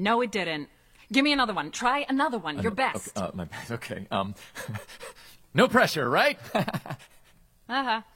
No, it didn't. Give me another one. Try another one. Your best. My bad. Okay. No pressure, right? Uh-huh.